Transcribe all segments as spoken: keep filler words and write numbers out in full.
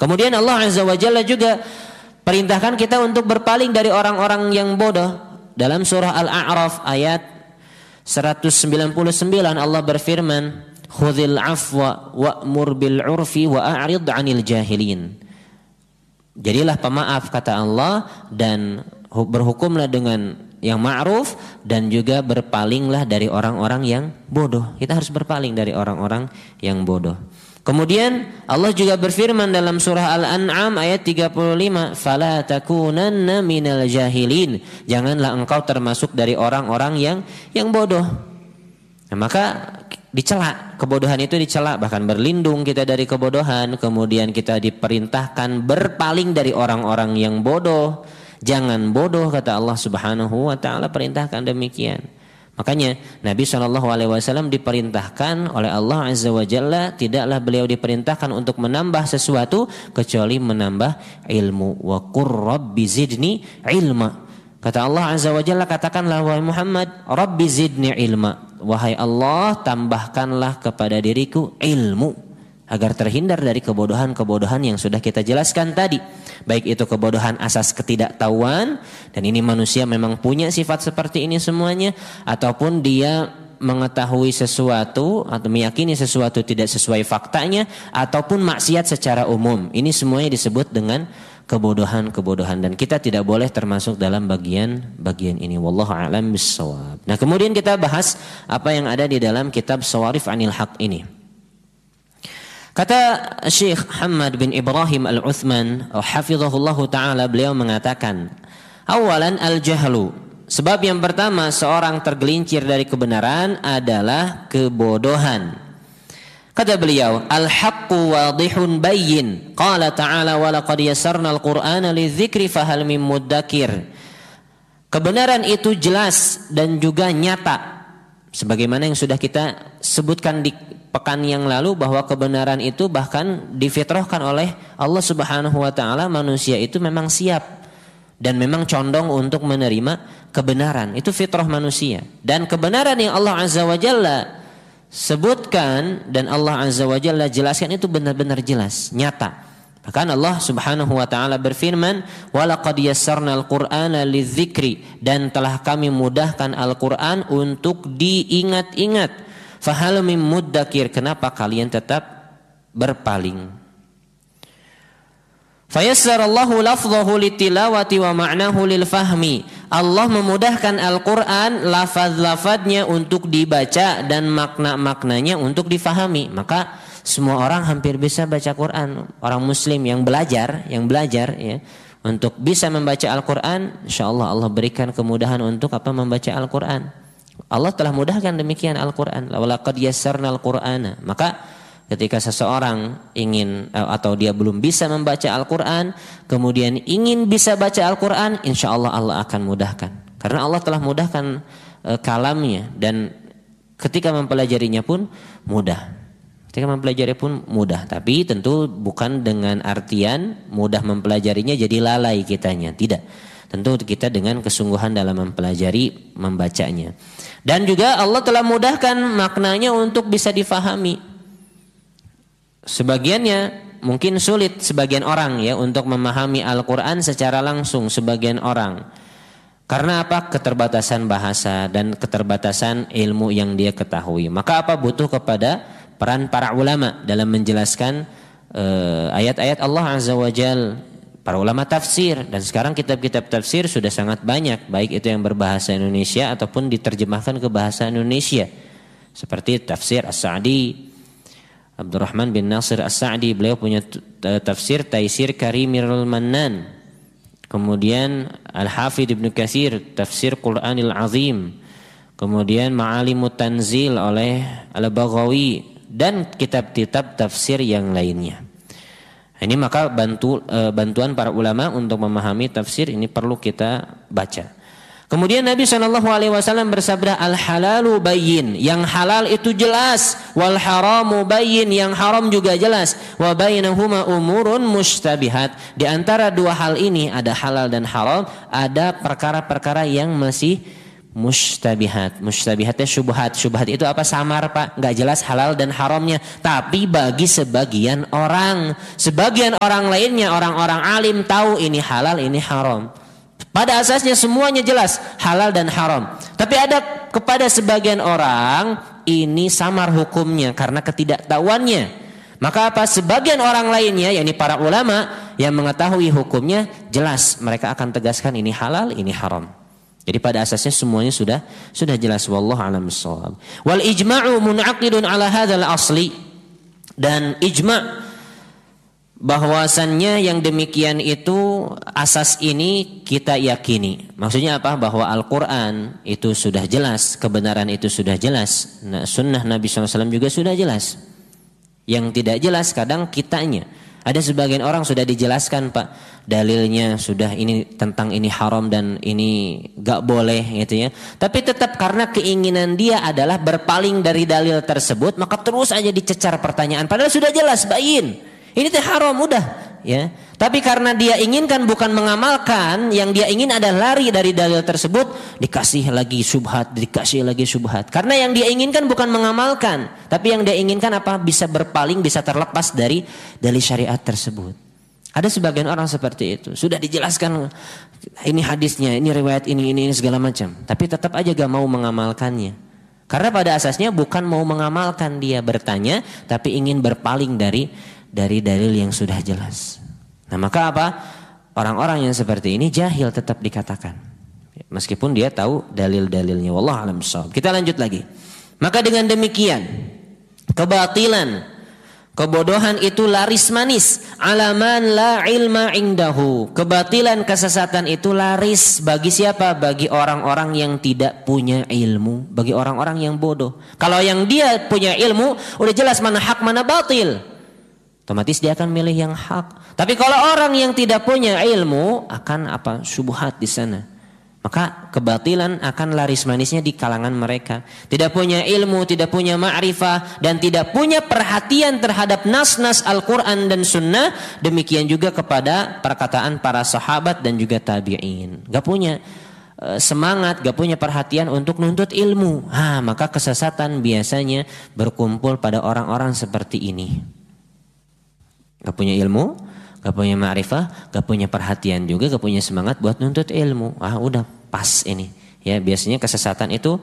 Kemudian Allah Azza wa Jalla juga perintahkan kita untuk berpaling dari orang-orang yang bodoh. Dalam surah Al-A'raf ayat seratus sembilan puluh sembilan Allah berfirman, "Khudzil 'afwa wa'mur bil 'urfi wa a'rid 'anil jahilin." Jadilah pemaaf kata Allah dan berhukumlah dengan yang ma'ruf dan juga berpalinglah dari orang-orang yang bodoh. Kita harus berpaling dari orang-orang yang bodoh. Kemudian Allah juga berfirman dalam surah Al-An'am ayat tiga puluh lima, "Fala takunanna minal jahilin." Janganlah engkau termasuk dari orang-orang yang yang bodoh. Nah, maka dicela, kebodohan itu dicela, bahkan berlindung kita dari kebodohan. Kemudian kita diperintahkan berpaling dari orang-orang yang bodoh. Jangan bodoh kata Allah Subhanahu wa taala, perintahkan demikian. Makanya Nabi shallallahu alaihi wasallam diperintahkan oleh Allah Azza wa Jalla, tidaklah beliau diperintahkan untuk menambah sesuatu kecuali menambah ilmu. Wa qur rabbi zidni ilma. Kata Allah Azza wa Jalla, katakanlah wahai Muhammad, Rabbi zidni ilma. Wahai Allah, tambahkanlah kepada diriku ilmu agar terhindar dari kebodohan-kebodohan yang sudah kita jelaskan tadi. Baik itu kebodohan asas ketidaktahuan, dan ini manusia memang punya sifat seperti ini semuanya, ataupun dia mengetahui sesuatu atau meyakini sesuatu tidak sesuai faktanya, ataupun maksiat secara umum. Ini semuanya disebut dengan kebodohan-kebodohan, dan kita tidak boleh termasuk dalam bagian-bagian ini. Wallahu a'lam bissawab. Nah, kemudian kita bahas apa yang ada di dalam kitab Shawarif 'Anil Haq ini. Kata Syekh Hamad bin Ibrahim Al-Uthman hafizahullahu ta'ala, beliau mengatakan, awalan al-jahlu, sebab yang pertama seorang tergelincir dari kebenaran adalah kebodohan. Kata beliau, al-haqqu wadihun bayyin, qala ta'ala wa laqad yassarna al-qur'ana lidzikri fahal mim muddakir. Kebenaran itu jelas dan juga nyata, sebagaimana yang sudah kita sebutkan di pekan yang lalu, bahwa kebenaran itu bahkan difitrahkan oleh Allah Subhanahu wa taala. Manusia itu memang siap dan memang condong untuk menerima kebenaran. Itu fitrah manusia. Dan kebenaran yang Allah Azza wa Jalla sebutkan dan Allah Azza wa Jalla jelaskan itu benar-benar jelas, nyata. Bahkan Allah Subhanahu wa taala berfirman, "Wa laqad yassarnal Qur'ana lidzikri," dan telah kami mudahkan Al-Qur'an untuk diingat-ingat. Fahal mim muddakir, kenapa kalian tetap berpaling? Fayassarallahu lafzahu litilawati wa ma'nahu lil fahmi. Allah memudahkan Al-Qur'an lafaz-lafaznya untuk dibaca dan makna-maknanya untuk difahami. Maka semua orang hampir bisa baca Quran. Orang muslim yang belajar, yang belajar ya, untuk bisa membaca Al-Qur'an, insyaallah Allah berikan kemudahan untuk apa membaca Al-Qur'an. Allah telah mudahkan demikian Al-Quran. Walaqad yassarnal Qur'ana. Maka ketika seseorang ingin atau dia belum bisa membaca Al-Quran, kemudian ingin bisa baca Al-Quran, insya Allah Allah akan mudahkan. Karena Allah telah mudahkan e, kalamnya, dan ketika mempelajarinya pun mudah. Ketika mempelajari pun mudah. Tapi tentu bukan dengan artian mudah mempelajarinya jadi lalai kitanya. Tidak. Tentu kita dengan kesungguhan dalam mempelajari, membacanya. Dan juga Allah telah mudahkan maknanya untuk bisa difahami. Sebagiannya mungkin sulit sebagian orang ya untuk memahami Al-Quran secara langsung, sebagian orang. Karena apa? Keterbatasan bahasa dan keterbatasan ilmu yang dia ketahui. Maka apa? Butuh kepada peran para ulama dalam menjelaskan uh, ayat-ayat Allah Azza wa Jalla. Para ulama tafsir, dan sekarang kitab-kitab tafsir sudah sangat banyak, baik itu yang berbahasa Indonesia ataupun diterjemahkan ke bahasa Indonesia. Seperti tafsir As-Sa'di, Abdurrahman bin Nasir As-Sa'di, beliau punya tafsir Taisir Karimirul Mannan. Kemudian Al-Hafidh Ibnu Katsir, tafsir Qur'anil Azim. Kemudian Ma'alimut Tanzil oleh Al-Baghawi, dan kitab-kitab tafsir yang lainnya. Ini maka bantu, e, bantuan para ulama untuk memahami tafsir ini perlu kita baca. Kemudian Nabi shallallahu alaihi wasallam bersabda, al halalu bayyin, yang halal itu jelas, wal haramu bayyin, yang haram juga jelas, wa bainahuma umurun mustabihat. Di antara dua hal ini ada halal dan haram, ada perkara-perkara yang masih mustabihat. Mustabihatnya syubhat. Syubhat itu apa? Samar Pak, nggak jelas halal dan haramnya. Tapi bagi sebagian orang, sebagian orang lainnya, orang-orang alim tahu ini halal, ini haram. Pada asasnya semuanya jelas halal dan haram. Tapi ada kepada sebagian orang ini samar hukumnya karena ketidaktahuannya. Maka apa? Sebagian orang lainnya, yakni para ulama yang mengetahui hukumnya jelas, mereka akan tegaskan ini halal, ini haram. Jadi pada asasnya semuanya sudah sudah jelas. Wallahu a'lam bissawab. Wal ijma'u mun'aqidun ala hadzal asli, dan ijma' bahwasannya yang demikian itu asas ini kita yakini. Maksudnya apa? Bahwa Al-Quran itu sudah jelas, kebenaran itu sudah jelas. Nah, sunnah Nabi shallallahu alaihi wasallam juga sudah jelas. Yang tidak jelas kadang kitanya. Ada sebagian orang sudah dijelaskan Pak, dalilnya sudah ini tentang ini haram dan ini gak boleh gitu ya. Tapi tetap karena keinginan dia adalah berpaling dari dalil tersebut, maka terus aja dicecar pertanyaan. Padahal sudah jelas bayin, ini teh haram udah ya. Tapi karena dia inginkan bukan mengamalkan, yang dia ingin adalah lari dari dalil tersebut, dikasih lagi syubhat, dikasih lagi syubhat. Karena yang dia inginkan bukan mengamalkan, tapi yang dia inginkan apa? Bisa berpaling, bisa terlepas dari dari syariat tersebut. Ada sebagian orang seperti itu. Sudah dijelaskan ini hadisnya, ini riwayat ini, ini, ini segala macam. Tapi tetap aja gak mau mengamalkannya. Karena pada asasnya bukan mau mengamalkan, dia bertanya, tapi ingin berpaling dari dari dalil yang sudah jelas. Nah maka apa? Orang-orang yang seperti ini jahil tetap dikatakan, meskipun dia tahu dalil-dalilnya. Wallahu a'lam bishawab. Kita lanjut lagi. Maka dengan demikian kebatilan, kebodohan itu laris manis. Alaman la ilma indahu. Kebatilan, kesesatan itu laris bagi siapa? Bagi orang-orang yang tidak punya ilmu, bagi orang-orang yang bodoh. Kalau yang dia punya ilmu, udah jelas mana hak mana batil, otomatis dia akan milih yang hak. Tapi kalau orang yang tidak punya ilmu, akan apa? Syubhat di sana. Maka kebatilan akan laris manisnya di kalangan mereka. Tidak punya ilmu, tidak punya ma'rifah, dan tidak punya perhatian terhadap nas-nas Al-Quran dan Sunnah. Demikian juga kepada perkataan para sahabat dan juga tabi'in. Gak punya uh, semangat, gak punya perhatian untuk nuntut ilmu. Ha, maka kesesatan biasanya berkumpul pada orang-orang seperti ini. Gak punya ilmu, gak punya ma'rifah, gak punya perhatian juga, gak punya semangat buat nuntut ilmu. Ah udah pas ini. Ya biasanya kesesatan itu,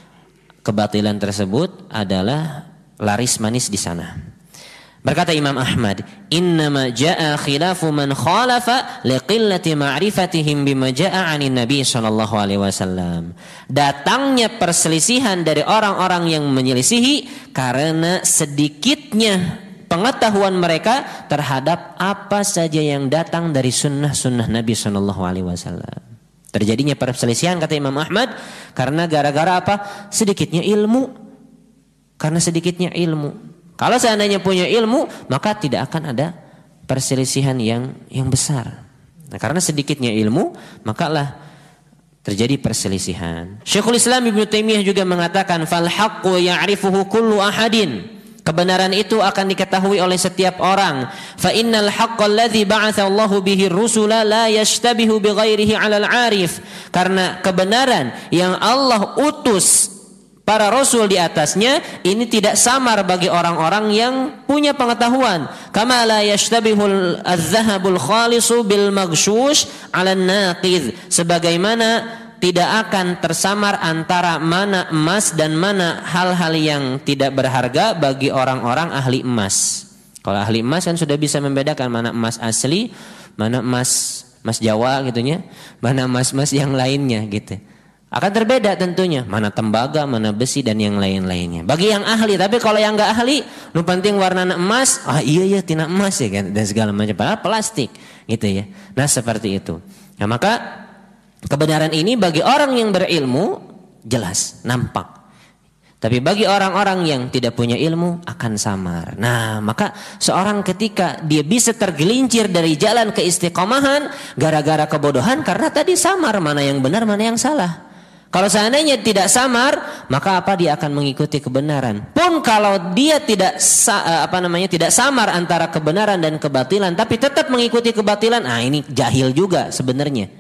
kebatilan tersebut adalah laris manis di sana. Berkata Imam Ahmad, "Innama jaa khilafu man khalafa liqillati ma'rifatihim bima jaa 'anin Nabi sallallahu alaihi wasallam." Datangnya perselisihan dari orang-orang yang menyelisihi karena sedikitnya pengetahuan mereka terhadap apa saja yang datang dari sunnah-sunnah Nabi shallallahu alaihi wasallam. Terjadinya perselisihan kata Imam Ahmad karena gara-gara apa? Sedikitnya ilmu. Karena sedikitnya ilmu. Kalau seandainya punya ilmu, maka tidak akan ada perselisihan yang yang besar. Nah, karena sedikitnya ilmu, makalah terjadi perselisihan. Syekhul Islam Ibnu Taimiyah juga mengatakan, "Fal haqqu ya'rifuhu kullu ahadin." Kebenaran itu akan diketahui oleh setiap orang. Fa innal haqqal ladzi ba'atha Allahu bihi ar-rusula la yashtabihu bi ghairihi 'alal 'arif. Karena kebenaran yang Allah utus para rasul di atasnya ini tidak samar bagi orang-orang yang punya pengetahuan. Kama la yashtabihul adz-dzahabul khalisu bil maghshush 'alan naqidh. Sebagaimana tidak akan tersamar antara mana emas dan mana hal-hal yang tidak berharga bagi orang-orang ahli emas. Kalau ahli emas kan sudah bisa membedakan mana emas asli, mana emas emas Jawa gitunya, mana emas-emas yang lainnya gitu. Akan terbeda tentunya, mana tembaga, mana besi dan yang lain-lainnya. Bagi yang ahli, tapi kalau yang enggak ahli, nu penting warna emas, ah iya ya tina emas ya kan dan segala macam, padahal plastik gitu ya. Nah, seperti itu. Nah, maka kebenaran ini bagi orang yang berilmu jelas, nampak. Tapi bagi orang-orang yang tidak punya ilmu akan samar. Nah, maka seorang ketika dia bisa tergelincir dari jalan keistiqomahan gara-gara kebodohan karena tadi samar mana yang benar, mana yang salah. Kalau seandainya tidak samar, maka apa dia akan mengikuti kebenaran. Pun kalau dia tidak apa namanya tidak samar antara kebenaran dan kebatilan, tapi tetap mengikuti kebatilan, ah ini jahil juga sebenarnya.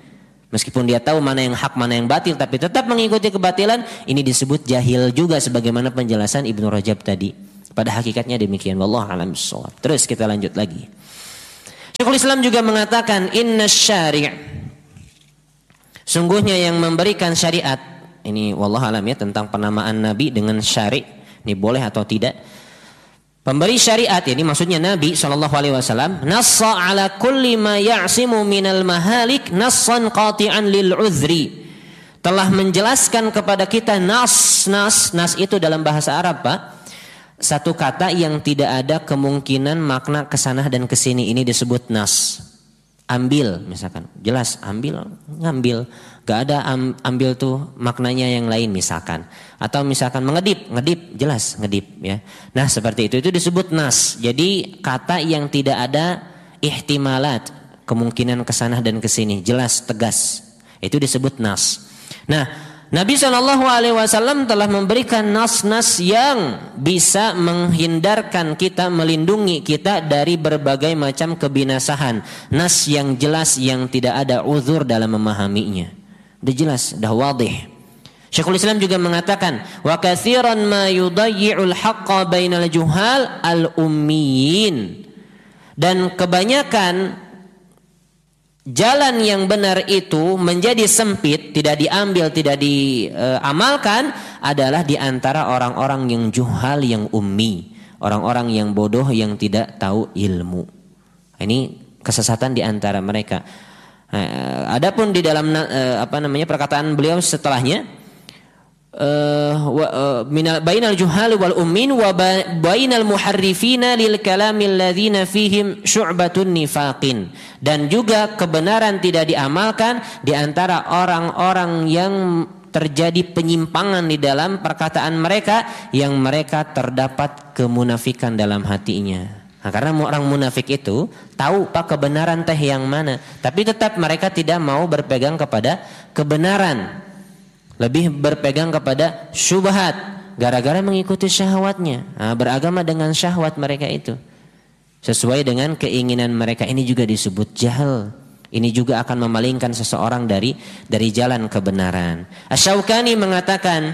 Meskipun dia tahu mana yang hak, mana yang batil, tapi tetap mengikuti kebatilan, ini disebut jahil juga sebagaimana penjelasan Ibnu Rajab tadi. Pada hakikatnya demikian. Wallahu a'lam bishawab. Terus kita lanjut lagi. Syekhul Islam juga mengatakan inna syari' sungguhnya yang memberikan syariat, ini wallahu a'lam ya tentang penamaan Nabi dengan syari', ini boleh atau tidak. Pemberi syariat ini maksudnya Nabi shallallahu alaihi wasallam, nassa ala kulli ma ya'simu minal mahalik nassan qati'an lil uzri. Telah menjelaskan kepada kita nas, nas, nas itu dalam bahasa Arab, Pak, satu kata yang tidak ada kemungkinan makna kesana dan kesini, ini disebut nas. Ambil misalkan, jelas ambil, ngambil, gak ada am, ambil tuh maknanya yang lain misalkan. Atau misalkan mengedip, ngedip, jelas ngedip ya. Nah seperti itu, itu disebut nas. Jadi kata yang tidak ada ihtimalat, kemungkinan kesana dan kesini, jelas, tegas, itu disebut nas. Nah Nabi shallallahu alaihi wasallam telah memberikan nas-nas yang bisa menghindarkan kita, melindungi kita dari berbagai macam kebinasahan. Nas yang jelas, yang tidak ada uzur dalam memahaminya. Sudah jelas, sudah wadih. Syekhul Islam juga mengatakan, wa katsiran ma yudayyi'ul haqqa bainal juhal al-ummiyin. Dan kebanyakan jalan yang benar itu menjadi sempit, tidak diambil, tidak diamalkan adalah di antara orang-orang yang juhal, yang ummi, orang-orang yang bodoh, yang tidak tahu ilmu. Ini kesesatan di antara mereka. Nah, adapun di dalam apa namanya perkataan beliau setelahnya, minal bainal juhal wal ummin wa bainal muharrifina lil kalamil ladzina fihim syu'batun nifaqin. Dan juga kebenaran tidak diamalkan di antara orang-orang yang terjadi penyimpangan di dalam perkataan mereka, yang mereka terdapat kemunafikan dalam hatinya. Nah, karena orang munafik itu tahu Pak kebenaran teh yang mana, tapi tetap mereka tidak mau berpegang kepada kebenaran, lebih berpegang kepada syubhat gara-gara mengikuti syahwatnya. Nah, beragama dengan syahwat mereka itu sesuai dengan keinginan mereka. Ini juga disebut jahil. Ini juga akan memalingkan seseorang dari dari jalan kebenaran. Asy-Syaukani mengatakan,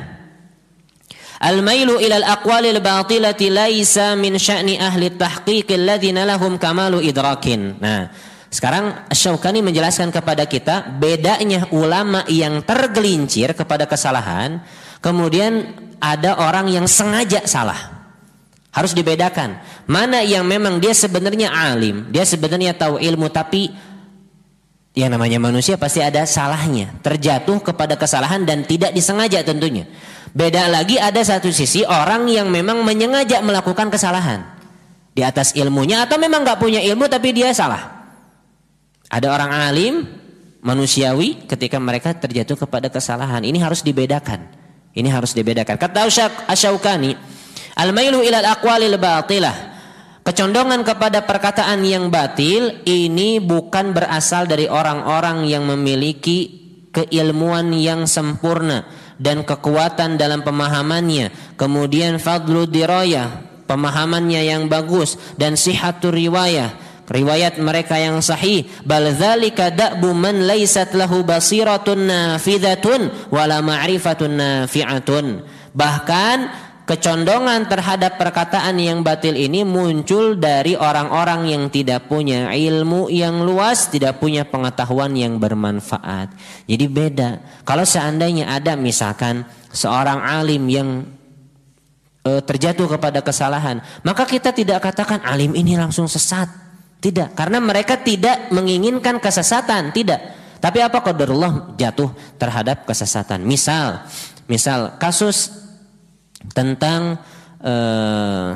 al-mailu ilal aqwalil batilati laisa min sya'ni ahli tahqiq alladzina lahum kamalu idrakin. Nah, sekarang Asy-Syaukani menjelaskan kepada kita bedanya ulama yang tergelincir kepada kesalahan, kemudian ada orang yang sengaja salah. Harus dibedakan. Mana yang memang dia sebenarnya alim, dia sebenarnya tahu ilmu, tapi yang namanya manusia pasti ada salahnya, terjatuh kepada kesalahan dan tidak disengaja tentunya. Beda lagi ada satu sisi orang yang memang menyengaja melakukan kesalahan di atas ilmunya, atau memang gak punya ilmu tapi dia salah. Ada orang alim manusiawi ketika mereka terjatuh kepada kesalahan. Ini harus dibedakan. Ini harus dibedakan. Kata Asy-Syaukani, al-mailu ilal aqwalil batilah, kecondongan kepada perkataan yang batil ini bukan berasal dari orang-orang yang memiliki keilmuan yang sempurna dan kekuatan dalam pemahamannya, kemudian fadlu dirayah, pemahamannya yang bagus, dan sihatur riwayah, riwayat mereka yang sahih. Bal dzalika da'bu man laysat lahu basiratun nafidatun wala ma'rifatun nafi'atun. Bahkan kecondongan terhadap perkataan yang batil ini muncul dari orang-orang yang tidak punya ilmu yang luas, tidak punya pengetahuan yang bermanfaat. Jadi beda. Kalau seandainya ada misalkan seorang alim yang e, terjatuh kepada kesalahan, maka kita tidak katakan alim ini langsung sesat. Tidak, karena mereka tidak menginginkan kesesatan, tidak. Tapi apa qadarullah jatuh terhadap kesesatan. Misal, misal kasus tentang uh,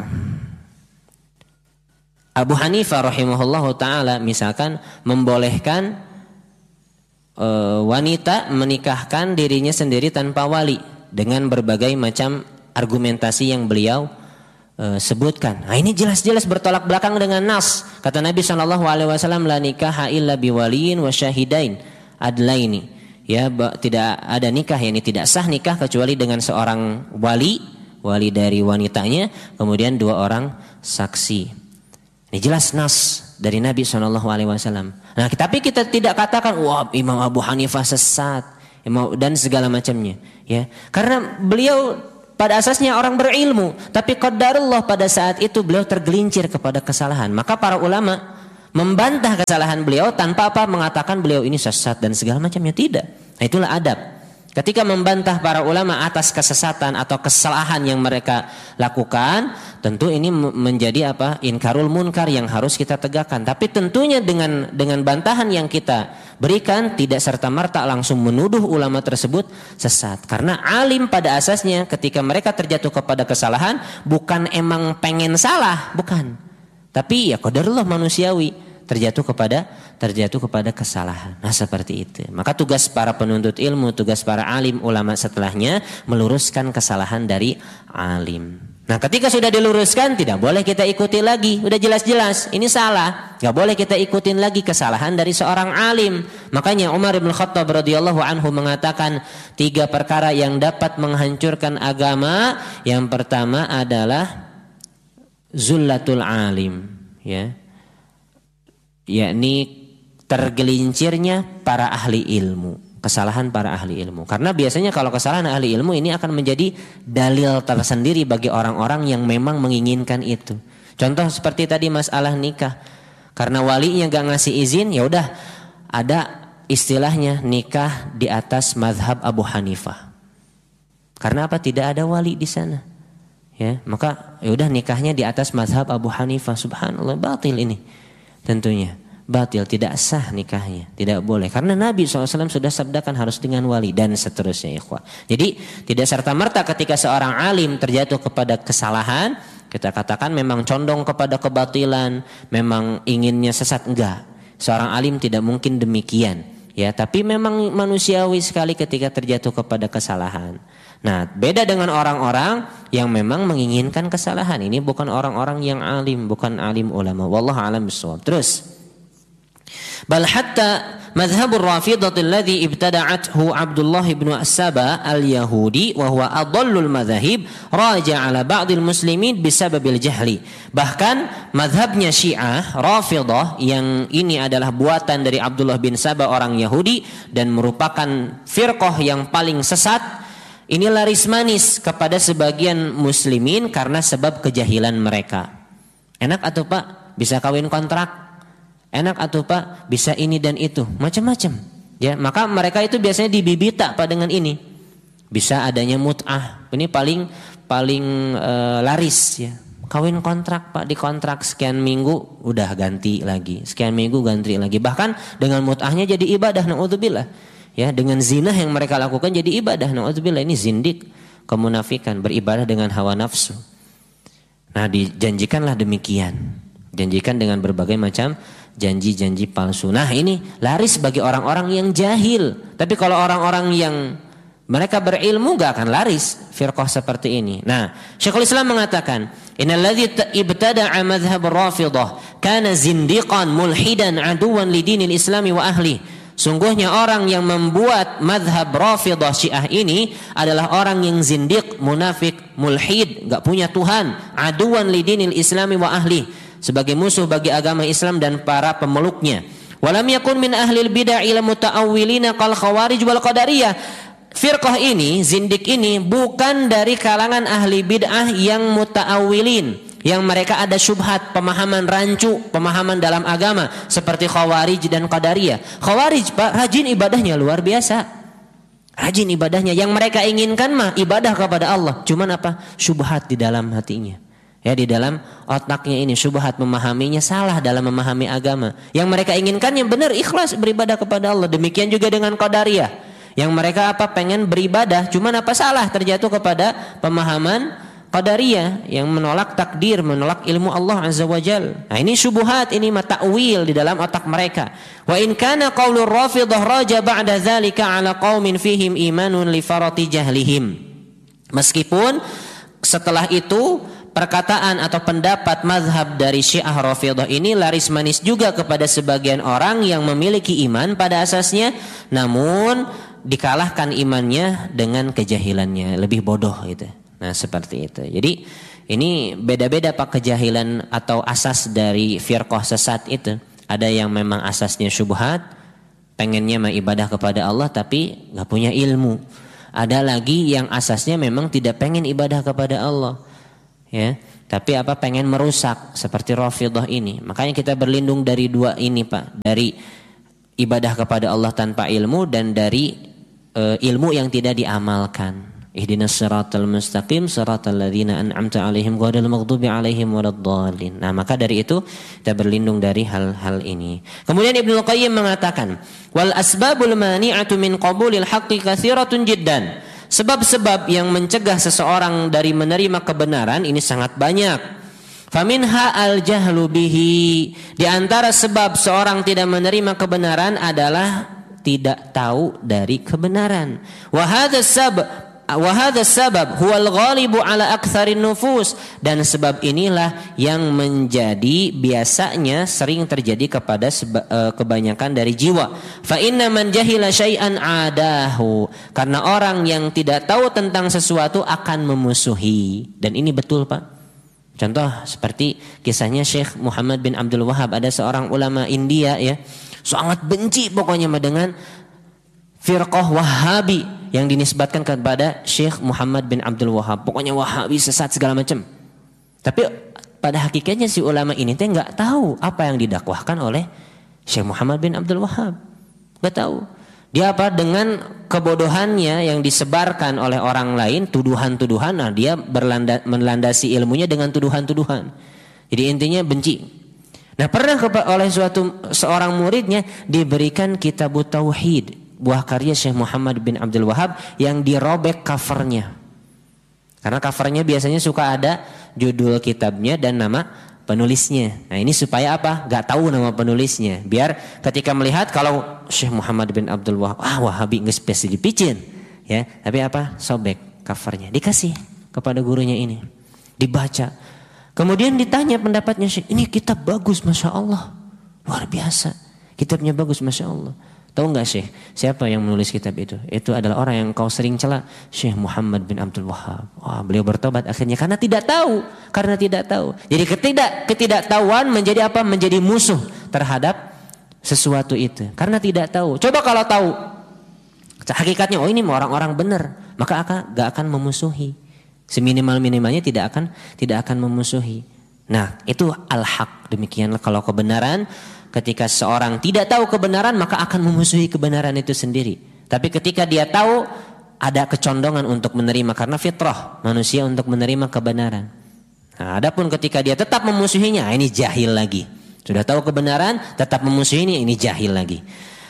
Abu Hanifah rahimahullahu ta'ala misalkan membolehkan uh, wanita menikahkan dirinya sendiri tanpa wali dengan berbagai macam argumentasi yang beliau uh, sebutkan. Nah, ini jelas-jelas bertolak belakang dengan nas. Kata Nabi shallallahu alaihi wasallam, la nikaha illa biwaliyin wa syahidain adlaini. Ya, tidak ada nikah, yakni tidak sah nikah kecuali dengan seorang wali, wali dari wanitanya, kemudian dua orang saksi. Ini jelas nas dari Nabi shallallahu alaihi wasallam. Nah, tapi kita tidak katakan wah Imam Abu Hanifah sesat dan segala macamnya, ya. Karena beliau pada asasnya orang berilmu, tapi qadarullah pada saat itu beliau tergelincir kepada kesalahan. Maka para ulama membantah kesalahan beliau tanpa apa mengatakan beliau ini sesat dan segala macamnya, tidak. Nah, itulah adab. Ketika membantah para ulama atas kesesatan atau kesalahan yang mereka lakukan, tentu ini menjadi apa? Inkarul munkar yang harus kita tegakkan. Tapi tentunya dengan dengan bantahan yang kita berikan tidak serta-merta langsung menuduh ulama tersebut sesat. Karena alim pada asasnya ketika mereka terjatuh kepada kesalahan bukan emang pengen salah, bukan. Tapi ya qadarullah manusiawi terjatuh kepada terjatuh kepada kesalahan. Nah, seperti itu. Maka tugas para penuntut ilmu, tugas para alim ulama setelahnya meluruskan kesalahan dari alim. Nah, ketika sudah diluruskan tidak boleh kita ikuti lagi. Udah jelas-jelas ini salah, enggak boleh kita ikutin lagi kesalahan dari seorang alim. Makanya Umar bin Khattab radhiyallahu anhu mengatakan tiga perkara yang dapat menghancurkan agama. Yang pertama adalah zullatul alim, ya. Yakni tergelincirnya para ahli ilmu, kesalahan para ahli ilmu. Karena biasanya kalau kesalahan ahli ilmu ini akan menjadi dalil tersendiri bagi orang-orang yang memang menginginkan itu. Contoh seperti tadi masalah nikah, karena walinya gak ngasih izin, ya udah ada istilahnya nikah di atas mazhab Abu Hanifah. Karena apa? Tidak ada wali di sana. Ya, maka ya udah nikahnya di atas mazhab Abu Hanifah. Subhanallah, batil ini. Tentunya batil, tidak sah nikahnya, tidak boleh. Karena Nabi shallallahu alaihi wasallam sudah sabdakan harus dengan wali dan seterusnya, ikhwah. Jadi tidak serta-merta ketika seorang alim terjatuh kepada kesalahan kita katakan memang condong kepada kebatilan, memang inginnya sesat, enggak. Seorang alim tidak mungkin demikian, ya. Tapi memang manusiawi sekali ketika terjatuh kepada kesalahan. Nah, beda dengan orang-orang yang memang menginginkan kesalahan. Ini bukan orang-orang yang alim, bukan alim ulama. Wallahu a'lam bishawab. Terus, bal hatta madhhabur Rafidah alladhi ibtada'athu Abdullah ibn As-Saba al-Yahudi wa huwa adallul madhahib raja' ala ba'dil muslimin bisababil jahli. Bahkan madhabnya Syiah Rafidah yang ini adalah buatan dari Abdullah bin Saba orang Yahudi dan merupakan firqah yang paling sesat. Ini laris manis kepada sebagian muslimin karena sebab kejahilan mereka. Enak atau Pak bisa kawin kontrak? Enak atau Pak bisa ini dan itu, macam-macam. Ya, maka mereka itu biasanya dibibita Pak dengan ini. Bisa adanya mut'ah. Ini paling paling e, laris ya. Kawin kontrak Pak, dikontrak sekian minggu udah ganti lagi. Sekian minggu ganti lagi. Bahkan dengan mut'ahnya jadi ibadah, naudzubillah. Ya, dengan zina yang mereka lakukan jadi ibadah. Na'udzubillah, ini zindik, kemunafikan, beribadah dengan hawa nafsu. Nah, dijanjikanlah demikian. Janjikan dengan berbagai macam janji-janji palsu. Nah, ini laris bagi orang-orang yang jahil. Tapi kalau orang-orang yang mereka berilmu gak akan laris firqah seperti ini. Nah, Syekhul Islam mengatakan, innalladzi ibtada'a madhhab Rafidah kana zindiqan mulhidan aduwan lidinil islami wa ahli. Sungguhnya orang yang membuat madhab Rafidah Syiah ini adalah orang yang zindiq, munafik, mulhid, gak punya Tuhan, aduwan lidinil islami wa ahli, sebagai musuh bagi agama Islam dan para pemeluknya. Walam yakun min ahlil bid'ah ila muta'awwilina qal khawarij wal qadariyah. Firqah ini, zindiq ini bukan dari kalangan ahli bid'ah yang muta'awwilin, yang mereka ada syubhat, pemahaman rancu, pemahaman dalam agama seperti Khawarij dan Qadariyah. Khawarij Pak rajin ibadahnya luar biasa. Rajin ibadahnya, yang mereka inginkan mah ibadah kepada Allah. Cuman apa? Syubhat di dalam hatinya. Ya, di dalam otaknya ini syubhat, memahaminya salah dalam memahami agama. Yang mereka inginkan yang benar ikhlas beribadah kepada Allah. Demikian juga dengan Qadariyah. Yang mereka apa? Pengen beribadah, cuman apa salah terjatuh kepada pemahaman Qadariyah yang menolak takdir, menolak ilmu Allah Azza wa Jal. Nah, ini syubuhat, ini ta'wil di dalam otak mereka. Wa in kana qaulur Rafidah raja ba'da dzalika 'ala qaumin fihim imanun li farati jahlihim. Meskipun setelah itu perkataan atau pendapat mazhab dari Syiah Rafidah ini laris manis juga kepada sebagian orang yang memiliki iman pada asasnya, namun dikalahkan imannya dengan kejahilannya, lebih bodoh gitu. Nah, seperti itu. Jadi Ini beda-beda Pak kejahilan atau asas dari firqah sesat itu. Ada yang memang asasnya syubhat, pengennya ibadah kepada Allah tapi nggak punya ilmu. Ada lagi yang asasnya memang tidak pengen ibadah kepada Allah, ya, tapi apa pengen merusak seperti Rafidhah ini. Makanya kita berlindung dari dua ini Pak, dari ibadah kepada Allah tanpa ilmu dan dari e, ilmu yang tidak diamalkan. Ihdinas siratal mustaqim siratal ladzina an'amta 'alaihim ghairil maghdubi 'alaihim waladdallin. Nah, maka dari itu kita berlindung dari hal-hal ini. Kemudian Ibnu Qayyim mengatakan, wal asbabul mani'atu min qabulil haqqi katsiratun jiddan. Sebab-sebab yang mencegah seseorang dari menerima kebenaran ini sangat banyak. Faminha al-jahlu bihi. Di antara sebab seorang tidak menerima kebenaran adalah tidak tahu dari kebenaran. Wa hadza sabab wa hadza sabab huwal ghalibu ala aktsarin nufus, dan sebab inilah yang menjadi biasanya sering terjadi kepada seba, uh, kebanyakan dari jiwa. Fa inna man jahila syai'an adahu, karena orang yang tidak tahu tentang sesuatu akan memusuhi. Dan ini betul Pak. Contoh seperti kisahnya Syekh Muhammad bin Abdul Wahhab, ada seorang ulama India ya, sangat benci pokoknya dengan firqah Wahabi yang dinisbatkan kepada Syekh Muhammad bin Abdul Wahhab. Pokoknya Wahabi sesat segala macam. Tapi pada hakikatnya si ulama ini teh nggak tahu apa yang didakwahkan oleh Syekh Muhammad bin Abdul Wahhab. Nggak tahu. Dia apa dengan kebodohannya yang disebarkan oleh orang lain, tuduhan-tuduhan, nah dia berlanda, melandasi ilmunya dengan tuduhan-tuduhan. Jadi intinya benci. Nah, pernah oleh suatu seorang muridnya diberikan Kitabut Tauhid, buah karya Syekh Muhammad bin Abdul Wahhab yang dirobek covernya. Karena covernya biasanya suka ada judul kitabnya dan nama penulisnya. Nah, ini supaya apa? Gak tahu nama penulisnya. Biar ketika melihat kalau Syekh Muhammad bin Abdul Wahhab, ah Wahabi nggak spesial dipicin, ya. Tapi apa? Sobek covernya, dikasih kepada gurunya ini, dibaca. Kemudian ditanya pendapatnya Syekh, ini kitab bagus, masya Allah, luar biasa, kitabnya bagus, masya Allah. Tahu nggak Syekh, siapa yang menulis kitab itu? Itu adalah orang yang kau sering cela, Syekh Muhammad bin Abdul Wahhab. Wah, beliau bertobat akhirnya karena tidak tahu, karena tidak tahu. Jadi ketidak ketidaktahuan menjadi apa? Menjadi musuh terhadap sesuatu itu. Karena tidak tahu. Coba kalau tahu, hakikatnya oh ini orang-orang benar, maka akan gak akan memusuhi. Seminimal minimalnya tidak akan tidak akan memusuhi. Nah, itu al-haq. Demikianlah kalau kebenaran. Ketika seorang tidak tahu kebenaran maka akan memusuhi kebenaran itu sendiri. Tapi ketika dia tahu, ada kecondongan untuk menerima karena fitrah manusia untuk menerima kebenaran. Nah, adapun ketika dia tetap memusuhinya, ini jahil lagi. Sudah tahu kebenaran tetap memusuhinya, ini jahil lagi.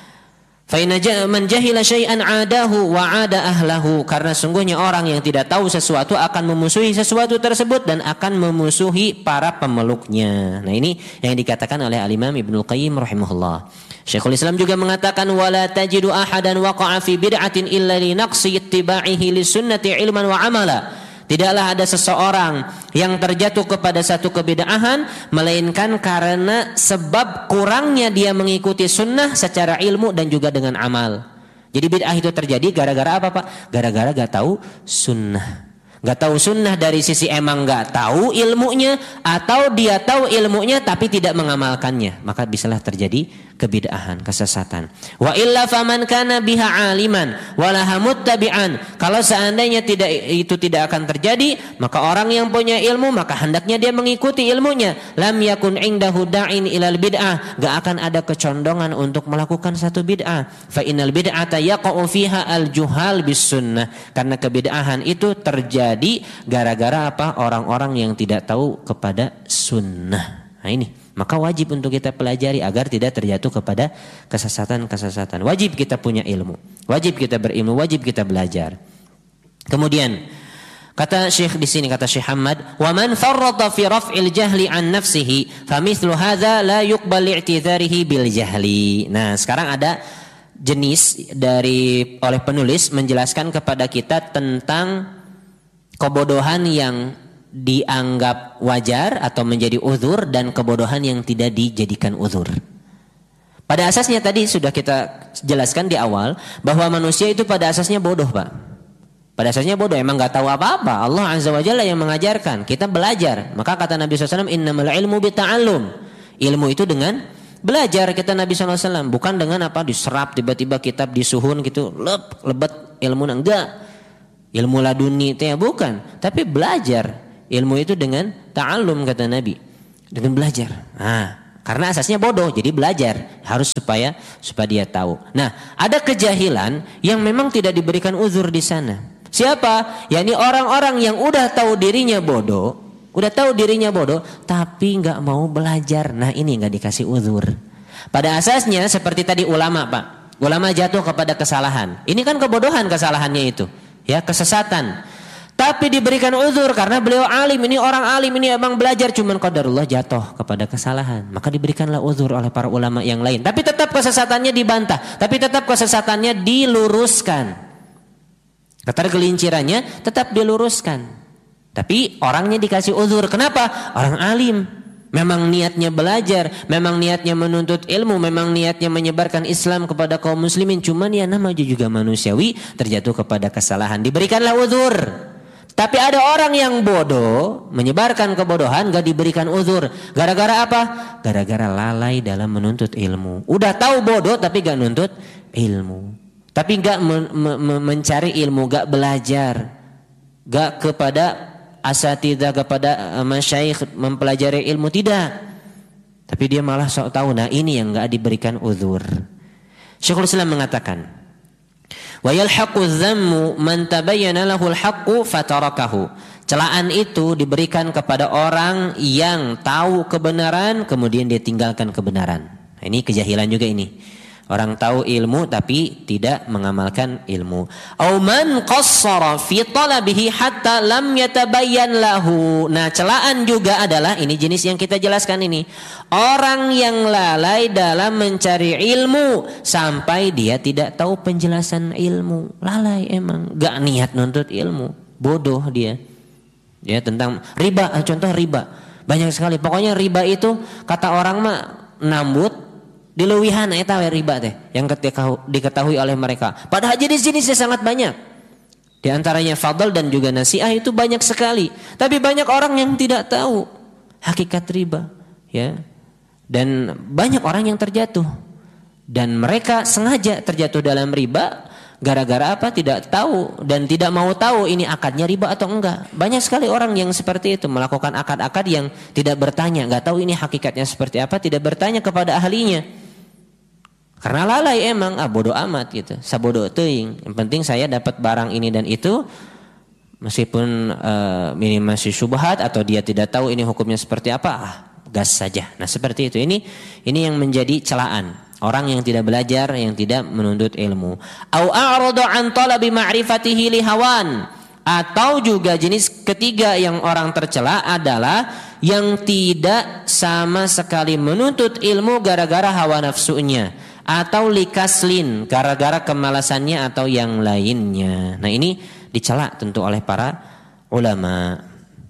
Fa inna man jahila syai'an 'adahu wa 'ada ahlahu, karena sungguhnya orang yang tidak tahu sesuatu akan memusuhi sesuatu tersebut dan akan memusuhi para pemeluknya. Nah, ini yang dikatakan oleh Al-Imam Ibnu Qayyim rahimahullah. Syekhul Islam juga mengatakan wala tajidu ahadan waqa'a fi bid'atin illa li naqsi ittiba'ihi lisunnati ilman wa 'amala. Tidaklah ada seseorang yang terjatuh kepada satu kebid'ahan melainkan karena sebab kurangnya dia mengikuti sunnah secara ilmu dan juga dengan amal. Jadi bid'ah itu terjadi gara-gara apa Pak? Gara-gara gak tahu sunnah. Gak tahu sunnah dari sisi emang gak tahu ilmunya, atau dia tahu ilmunya tapi tidak mengamalkannya, maka bisalah terjadi kebid'ahan, kesesatan. Wa illa faman kana biha aliman walaha muttabi'an. Kalau seandainya tidak itu tidak akan terjadi, maka orang yang punya ilmu maka hendaknya dia mengikuti ilmunya. Lam yakun indahu da'in ilal bid'ah. Gak akan ada kecondongan untuk melakukan satu bid'ah. Fa innal bid'ata yaqa'u fiha al-juhal bis sunnah. Karena kebid'ahan itu terjadi jadi gara-gara apa? Orang-orang yang tidak tahu kepada sunnah. Nah ini, maka wajib untuk kita pelajari agar tidak terjatuh kepada kesesatan-kesesatan. Wajib kita punya ilmu, wajib kita berilmu, wajib kita belajar. Kemudian kata Syekh di sini, kata Syekh Hamad, wa man farrata fi raf'il jahli an nafsihi famithlu hadza la yuqbal i'tidharihi bil jahli. Nah, sekarang ada jenis dari oleh penulis menjelaskan kepada kita tentang kebodohan yang dianggap wajar atau menjadi uzur dan kebodohan yang tidak dijadikan uzur. Pada asasnya tadi sudah kita jelaskan di awal bahwa manusia itu pada asasnya bodoh, Pak. Pada asasnya bodoh, emang nggak tahu apa-apa. Allah Azza wa Jalla yang mengajarkan, kita belajar. Maka kata Nabi shallallahu alaihi wasallam, innamal ilmu bita'allum. Ilmu itu dengan belajar, kata Nabi shallallahu alaihi wasallam. Bukan dengan apa diserap tiba-tiba kitab disuhun gitu, lep, lebet ilmu, enggak. Ilmu laduni itu ya bukan, tapi belajar. Ilmu itu dengan ta'allum, kata Nabi, dengan belajar. Nah, karena asasnya bodoh, jadi belajar harus supaya supaya dia tahu. Nah, ada kejahilan yang memang tidak diberikan uzur di sana. Siapa? Yakni orang-orang yang udah tahu dirinya bodoh, udah tahu dirinya bodoh, tapi nggak mau belajar. Nah, ini nggak dikasih uzur. Pada asasnya seperti tadi ulama, Pak. Ulama jatuh kepada kesalahan. Ini kan kebodohan kesalahannya itu, ya, kesesatan. Tapi diberikan uzur karena beliau alim, ini orang alim, ini emang belajar, cuman qadarullah jatuh kepada kesalahan. Maka diberikanlah uzur oleh para ulama yang lain. Tapi tetap kesesatannya dibantah, tapi tetap kesesatannya diluruskan. Ketergelincirannya tetap diluruskan. Tapi orangnya dikasih uzur. Kenapa? Orang alim. Memang niatnya belajar, memang niatnya menuntut ilmu, memang niatnya menyebarkan Islam kepada kaum muslimin. Cuman ya namanya juga manusiawi, terjatuh kepada kesalahan. Diberikanlah uzur. Tapi ada orang yang bodoh, menyebarkan kebodohan, gak diberikan uzur. Gara-gara apa? Gara-gara lalai dalam menuntut ilmu. Udah tahu bodoh tapi gak nuntut ilmu. Tapi gak men- men- mencari ilmu, gak belajar. Gak kepada asatidzah, kepada masyayikh mempelajari ilmu, tidak. Tapi dia malah sok tahu. Nah, ini yang gak diberikan uzur. Syekhul Islam mengatakan, wa yalhaqu dzammu man tabayyana lahul haqqu fatarakahu. Celaan itu diberikan kepada orang yang tahu kebenaran kemudian dia tinggalkan kebenaran. Nah, ini kejahilan juga ini. Orang tahu ilmu tapi tidak mengamalkan ilmu. Au man qassara fi talabihi hatta lam yatabayyan lahu. Nah, celaan juga adalah ini jenis yang kita jelaskan ini. Orang yang lalai dalam mencari ilmu sampai dia tidak tahu penjelasan ilmu. Lalai emang, gak niat nuntut ilmu. Bodoh dia. Ya, tentang riba, contoh riba. Banyak sekali. Pokoknya riba itu kata orang mah nambut dilewihan eta riba teh yang diketahui oleh mereka. Padahal jenis-jenisnya sangat banyak. Di antaranya fadl dan juga nasiah itu banyak sekali. Tapi banyak orang yang tidak tahu hakikat riba, ya. Dan banyak orang yang terjatuh. Dan mereka sengaja terjatuh dalam riba gara-gara apa? Tidak tahu dan tidak mau tahu ini akadnya riba atau enggak. Banyak sekali orang yang seperti itu melakukan akad-akad yang tidak bertanya, enggak tahu ini hakikatnya seperti apa, tidak bertanya kepada ahlinya. Karena lalai emang, ah bodoh amat gitu. Sabodo teuing. Yang penting saya dapat barang ini dan itu, meskipun uh, ini masih syubhat atau dia tidak tahu ini hukumnya seperti apa, ah gas saja. Nah, seperti itu. Ini ini yang menjadi celaan. Orang yang tidak belajar, yang tidak menuntut ilmu. Au a'rada an talabi ma'rifatihi li hawan. Atau juga jenis ketiga yang orang tercela adalah yang tidak sama sekali menuntut ilmu gara-gara hawa nafsunya. Atau likaslin, gara-gara kemalasannya atau yang lainnya. Nah, ini dicela tentu oleh para ulama.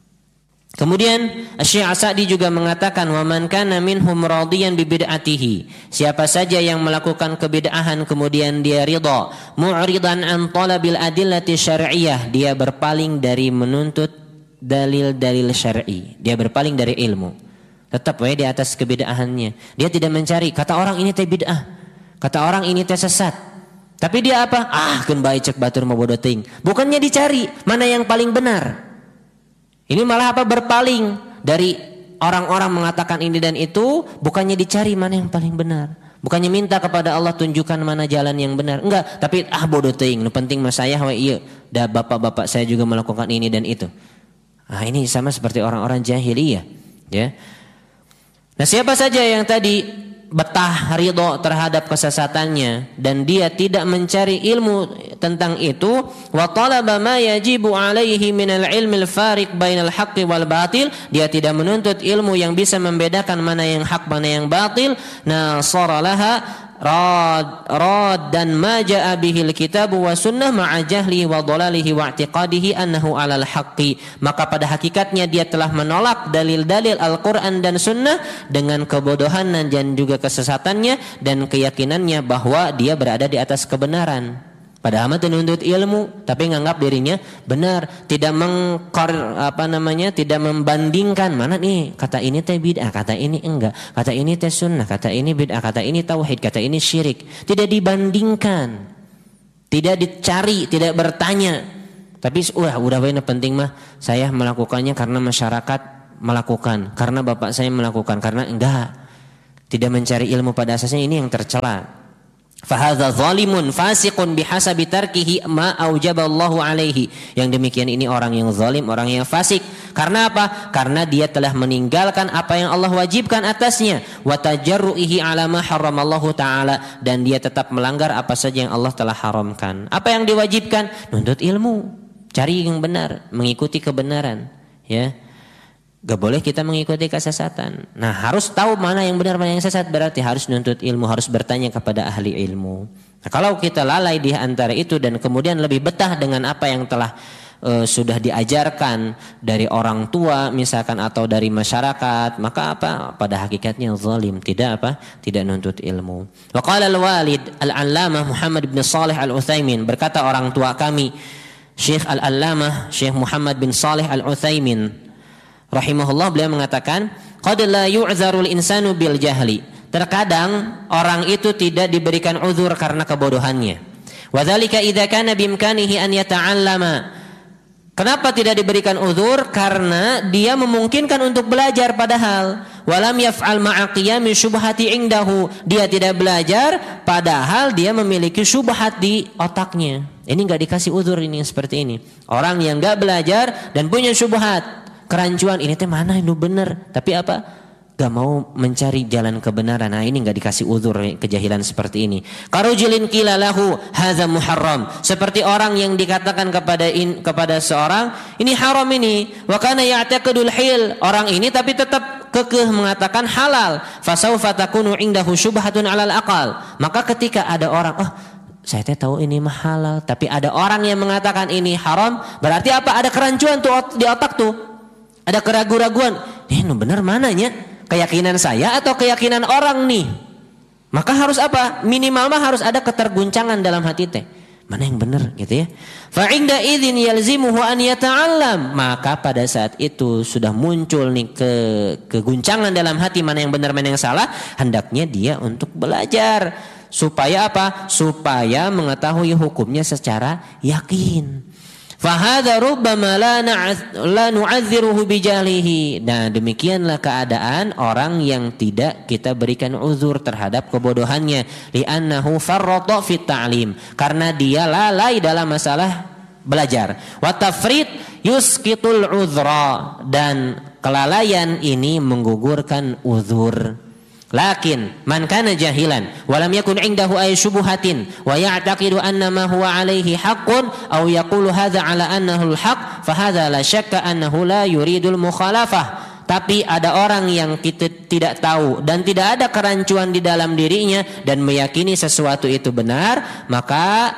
Kemudian Syekh As-Sa'di juga mengatakan, wa man kana minhum radiyan bi bid'atihi. Siapa saja yang melakukan kebid'ahan kemudian dia ridha, mu'ridan an talabil adillati syar'iyyah, dia berpaling dari menuntut dalil-dalil syar'i. Dia berpaling dari ilmu. Tetap wae di atas kebid'ahannya. Dia tidak mencari, kata orang ini teh bid'ah. Kata orang ini teh sesat. Tapi dia apa? Ah, keun bae cek batur mah bodoh teuing. Bukannya dicari mana yang paling benar. Ini malah apa? Berpaling dari orang-orang mengatakan ini dan itu, bukannya dicari mana yang paling benar. Bukannya minta kepada Allah tunjukkan mana jalan yang benar. Enggak, tapi ah bodoh teuing, nu penting mah saya we ieu. Da bapak-bapak saya juga melakukan ini dan itu. Ah, ini sama seperti orang-orang jahiliyah, ya. Nah, siapa saja yang tadi betah ridho terhadap kesesatannya dan dia tidak mencari ilmu tentang itu, wa talaba ma yajibu alaihi minal ilmil fariq bainal haqqi wal batil, dia tidak menuntut ilmu yang bisa membedakan mana yang hak mana yang batil, nasara laha rad rad dan ma jaa bihil kitab wa sunnah ma'a jahlihi wa dhalalihi wa i'tiqadihi annahu 'alal haqqi. Maka pada hakikatnya dia telah menolak dalil-dalil Al-Qur'an dan sunnah dengan kebodohan dan juga kesesatannya dan keyakinannya bahwa dia berada di atas kebenaran. Padahal mah menuntut ilmu, tapi nganggap dirinya benar, tidak mengkor apa namanya, tidak membandingkan mana nih kata ini teh bid'ah, kata ini enggak, kata ini teh sunnah, kata ini bid'ah, kata ini tauhid, kata ini syirik. Tidak dibandingkan, tidak dicari, tidak bertanya. Tapi wah udah benar penting mah saya melakukannya karena masyarakat melakukan, karena bapak saya melakukan, karena enggak. Tidak mencari ilmu pada asasnya, ini yang tercela. Fahadha zalimun fasiqun bihasabi tarkihi ma aujaballahu alaihi. Yang demikian ini orang yang zalim, orang yang fasik. Karena apa? Karena dia telah meninggalkan apa yang Allah wajibkan atasnya. Wa tajarruihi ala ma haramallahu ta'ala. Dan dia tetap melanggar apa saja yang Allah telah haramkan. Apa yang diwajibkan? Nuntut ilmu, cari yang benar, mengikuti kebenaran, ya. Gak boleh kita mengikuti kesesatan. Nah, harus tahu mana yang benar mana yang sesat, berarti harus nuntut ilmu, harus bertanya kepada ahli ilmu. Nah, kalau kita lalai di antara itu dan kemudian lebih betah dengan apa yang telah uh, sudah diajarkan dari orang tua misalkan atau dari masyarakat, maka apa? Pada hakikatnya zalim, tidak apa? Tidak nuntut ilmu. Wa qala al-walid al-allamah Muhammad bin Shalih al-Utsaimin, berkata orang tua kami Syekh al-allamah Syekh Muhammad bin Shalih al-Utsaimin rahimahullah, beliau mengatakan qad la yu'zarul insanu bil jahli. Terkadang orang itu tidak diberikan uzur karena kebodohannya. Wa dzalika idza kana bimkanihi an yata'allama. Kenapa tidak diberikan uzur? Karena dia memungkinkan untuk belajar, padahal walam yaf'al ma'a qiyami syubhati indahu. Dia tidak belajar padahal dia memiliki syubhat di otaknya. Ini enggak dikasih uzur, ini seperti ini. Orang yang enggak belajar dan punya syubhat, kerancuan, ini teh mana itu benar, tapi apa? Gak mau mencari jalan kebenaran. Nah, ini gak dikasih uzur kejahilan seperti ini. Karujilin qila lahu hadza muharram. Seperti orang yang dikatakan kepada in, kepada seorang, ini haram ini. Wa kana ya'taqidul hil. Orang ini tapi tetap kekeh mengatakan halal. Fasaufa takunu indahu syubhatun 'alal aqal. Maka ketika ada orang, oh saya teh tahu ini mah halal, tapi ada orang yang mengatakan ini haram, berarti apa? Ada kerancuan tuh di otak tuh. Ada keraguan-raguan, eh nu benar mananya? Keyakinan saya atau keyakinan orang nih? Maka harus apa? Minimal mah harus ada keterguncangan dalam hati teh. Mana yang benar gitu ya? Fa inda idzin yalzimuhu an yata'allam. Maka pada saat itu sudah muncul nih ke keguncangan dalam hati, mana yang benar mana yang salah, hendaknya dia untuk belajar. Supaya apa? Supaya mengetahui hukumnya secara yakin. Fahadha rubbama la nu'adziruhu bijahlihi. Nah, demikianlah keadaan orang yang tidak kita berikan uzur terhadap kebodohannya, li'annahu farrata fit ta'lim, karena dia lalai dalam masalah belajar. Wa tafrid yusqitul uzra, dan kelalaian ini menggugurkan uzur. Lakin man kana jahilan wa lam yakun indahu ay syubhatin wa ya'taqidu anna ma huwa alaihi haqqun aw yaqulu hadza ala annahu al-haq fa hadza la syakka annahu la yuridul mukhalafah. Tapi ada orang yang kita tidak tahu dan tidak ada kerancuan di dalam dirinya dan meyakini sesuatu itu benar, maka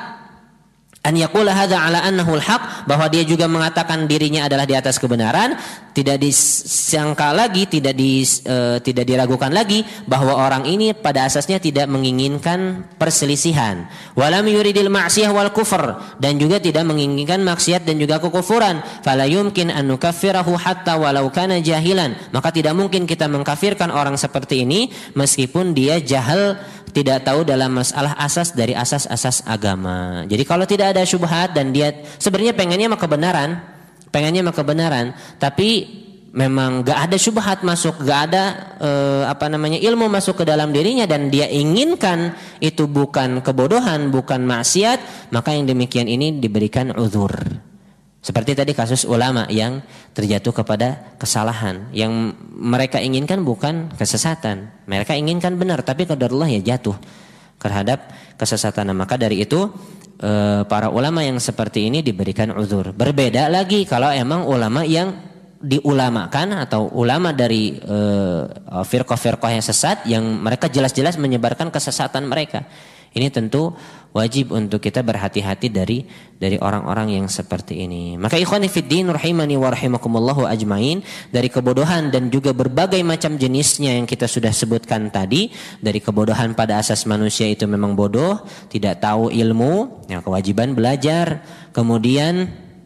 an yaqula hadza ala annahu al-haq, bahwa dia juga mengatakan dirinya adalah di atas kebenaran, tidak disangka lagi, tidak di, uh, tidak diragukan lagi bahwa orang ini pada asasnya tidak menginginkan perselisihan. Walam yuridil ma'siyah wal kufr, dan juga tidak menginginkan maksiat dan juga kekufuran. Fala yumkin an nukaffirahu hatta walau kana jahilan. Maka tidak mungkin kita mengkafirkan orang seperti ini meskipun dia jahil, tidak tahu dalam masalah asas dari asas-asas agama. Jadi kalau tidak ada syubhat dan dia sebenarnya pengennya mah kebenaran, pengennya mah kebenaran, tapi memang gak ada syubhat masuk, gak ada eh, apa namanya ilmu masuk ke dalam dirinya dan dia inginkan itu bukan kebodohan, bukan maksiat, maka yang demikian ini diberikan uzur. Seperti tadi kasus ulama yang terjatuh kepada kesalahan, yang mereka inginkan bukan kesesatan, mereka inginkan benar, tapi qadarullah ya jatuh terhadap kesesatan. Maka dari itu para ulama yang seperti ini diberikan uzur. Berbeda lagi kalau emang ulama yang diulamakan atau ulama dari uh, firqah-firqah yang sesat yang mereka jelas-jelas menyebarkan kesesatan mereka. Ini tentu wajib untuk kita berhati-hati dari dari orang-orang yang seperti ini. Maka ikhwani fiddin rahimani wa rahimakumullahu ajmain, dari kebodohan dan juga berbagai macam jenisnya yang kita sudah sebutkan tadi, dari kebodohan pada asas manusia itu memang bodoh, tidak tahu ilmu, yang kewajiban belajar, kemudian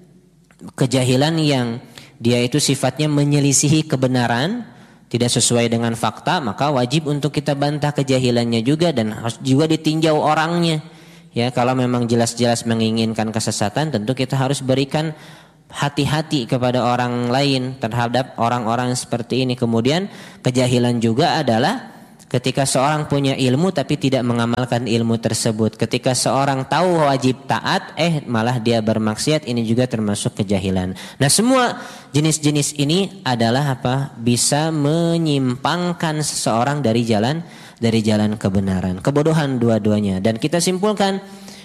kejahilan yang dia itu sifatnya menyelisihi kebenaran, tidak sesuai dengan fakta, maka wajib untuk kita bantah kejahilannya juga dan harus juga ditinjau orangnya. Ya, kalau memang jelas-jelas menginginkan kesesatan, tentu kita harus berikan hati-hati kepada orang lain terhadap orang-orang seperti ini. Kemudian kejahilan juga adalah ketika seorang punya ilmu tapi tidak mengamalkan ilmu tersebut. Ketika seorang tahu wajib taat, eh malah dia bermaksiat, ini juga termasuk kejahilan. Nah, semua jenis-jenis ini adalah apa? Bisa menyimpangkan seseorang dari jalan dari jalan kebenaran. Kebodohan dua-duanya. Dan kita simpulkan,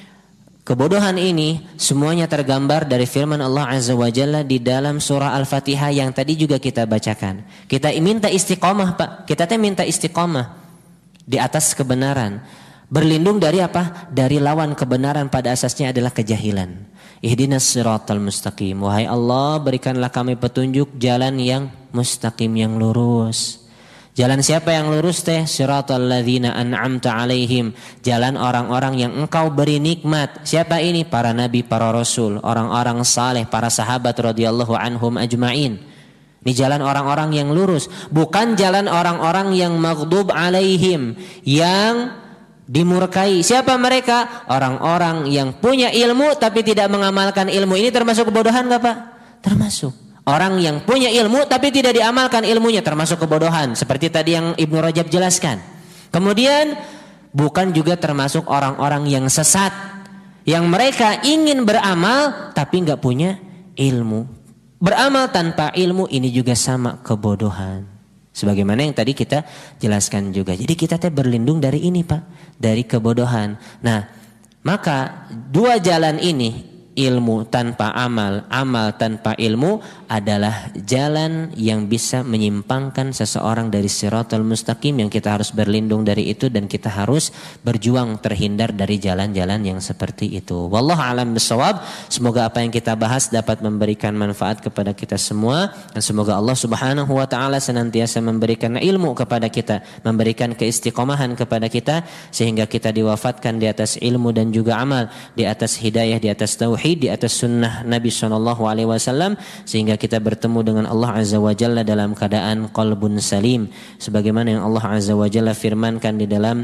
kebodohan ini semuanya tergambar dari firman Allah Azza wa Jalla di dalam surah Al-Fatihah yang tadi juga kita bacakan. Kita minta istiqomah, Pak. Kita teh minta istiqomah di atas kebenaran. Berlindung dari apa? Dari lawan kebenaran pada asasnya adalah kejahilan. Ihdinas siratal mustaqim. Wahai Allah, berikanlah kami petunjuk jalan yang mustaqim, yang lurus. Jalan siapa yang lurus teh? Siratal ladzina an'amta alaihim. Jalan orang-orang yang engkau beri nikmat. Siapa ini? Para nabi, para rasul, orang-orang saleh, para sahabat radhiyallahu anhum ajma'in. Ini jalan orang-orang yang lurus, bukan jalan orang-orang yang maghdub alaihim, yang dimurkai. Siapa mereka? Orang-orang yang punya ilmu tapi tidak mengamalkan ilmu. Ini termasuk kebodohan enggak, Pak? Termasuk. Orang yang punya ilmu tapi tidak diamalkan ilmunya termasuk kebodohan, seperti tadi yang Ibnu Rajab jelaskan. Kemudian bukan juga termasuk orang-orang yang sesat, yang mereka ingin beramal tapi enggak punya ilmu. Beramal tanpa ilmu ini juga sama kebodohan. Sebagaimana yang tadi kita jelaskan juga. Jadi kita teh berlindung dari ini, Pak, dari kebodohan. Nah, maka dua jalan ini, ilmu tanpa amal, amal tanpa ilmu, adalah jalan yang bisa menyimpangkan seseorang dari siratal mustaqim, yang kita harus berlindung dari itu dan kita harus berjuang terhindar dari jalan-jalan yang seperti itu. Wallahu a'lam bishawab. Semoga apa yang kita bahas dapat memberikan manfaat kepada kita semua, dan semoga Allah Subhanahu wa taala senantiasa memberikan ilmu kepada kita, memberikan keistiqomahan kepada kita sehingga kita diwafatkan di atas ilmu dan juga amal, di atas hidayah, di atas tauhid, di atas sunnah Nabi shallallahu alaihi wasallam, sehingga kita bertemu dengan Allah Azza wa Jalla dalam keadaan qalbun salim, sebagaimana yang Allah Azza wa Jalla firmankan di dalam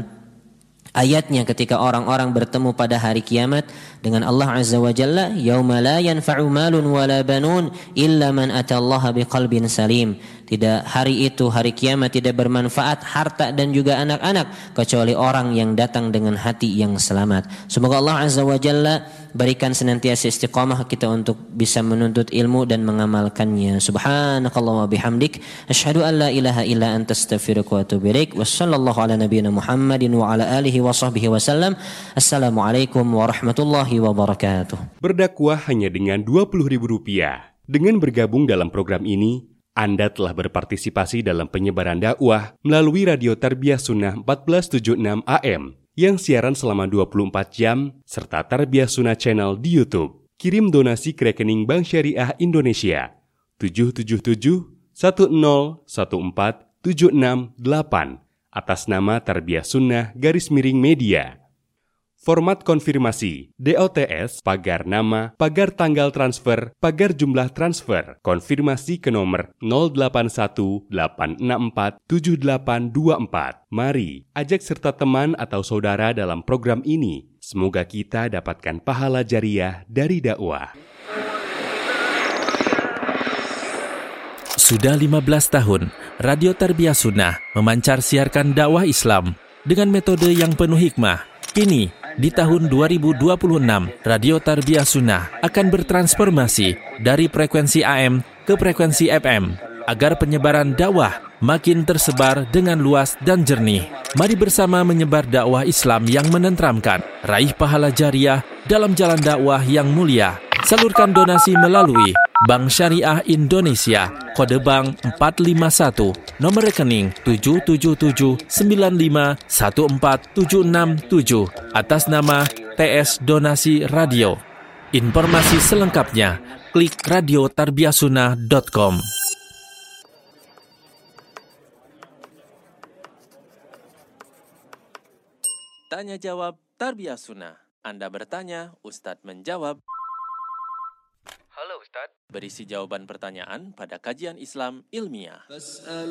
ayatnya ketika orang-orang bertemu pada hari kiamat dengan Allah Azza wa Jalla, yauma la yanfa'u malun wala banun illa man atallaha biqalbin salim. Tidak, hari itu, hari kiamat, tidak bermanfaat harta dan juga anak-anak kecuali orang yang datang dengan hati yang selamat. Semoga Allah Azza wa Jalla berikan senantiasa istiqamah kita untuk bisa menuntut ilmu dan mengamalkannya. Subhanakallah wa bihamdik, asyhadu an la ilaha illa anta astaghfiruka wa atubu ilaik. Wassallallahu ala nabiyyina Muhammadin wa ala alihi wa sahbihi wasallam. Assalamualaikum warahmatullahi wabarakatuh. Berdakwah hanya dengan dua puluh ribu rupiah. Dengan bergabung dalam program ini, Anda telah berpartisipasi dalam penyebaran dakwah melalui Radio Tarbiyah Sunnah empat belas tujuh puluh enam A M yang siaran selama dua puluh empat jam, serta Tarbiyah Sunnah Channel di YouTube. Kirim donasi ke rekening Bank Syariah Indonesia tujuh tujuh tujuh satu nol satu empat tujuh enam delapan atas nama Tarbiyah Sunnah garis miring media. Format konfirmasi D O T S, pagar nama, pagar tanggal transfer, pagar jumlah transfer. Konfirmasi ke nomor nol delapan satu delapan enam empat tujuh delapan dua empat. Mari ajak serta teman atau saudara dalam program ini. Semoga kita dapatkan pahala jariah dari dakwah. Sudah lima belas tahun, Radio Tarbiyah Sunnah memancar siarkan dakwah Islam dengan metode yang penuh hikmah. Kini, di tahun dua ribu dua puluh enam, Radio Tarbiyah Sunnah akan bertransformasi dari frekuensi A M ke frekuensi F M agar penyebaran dakwah makin tersebar dengan luas dan jernih. Mari bersama menyebar dakwah Islam yang menenteramkan, raih pahala jariah dalam jalan dakwah yang mulia. Salurkan donasi melalui Bank Syariah Indonesia kode bank empat lima satu, nomor rekening tujuh tujuh tujuh sembilan lima satu empat tujuh enam tujuh atas nama T S Donasi Radio. Informasi selengkapnya klik radio tarbiyahsunnah dot com. Tanya jawab Tarbiyah Sunnah. Anda bertanya, Ustadz menjawab. Halo Ustadz. Berisi jawaban pertanyaan pada kajian Islam ilmiah.